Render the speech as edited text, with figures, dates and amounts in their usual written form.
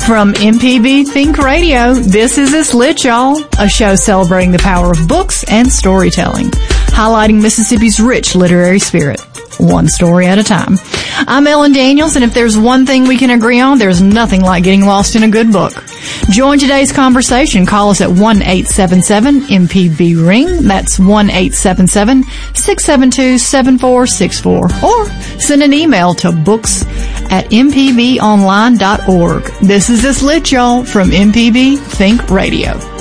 From MPB Think Radio, this is It's Lit, y'all, a show celebrating the power of books and storytelling, highlighting Mississippi's rich literary spirit, one story at a time. I'm Ellen Daniels, and if there's one thing we can agree on, there's nothing like getting lost in a good book. Join today's conversation. Call us at 1-877-MPB-RING. That's 1-877-672-7464. Or send an email to books@mpbonline.org. This is This Lit, y'all, from MPB Think Radio.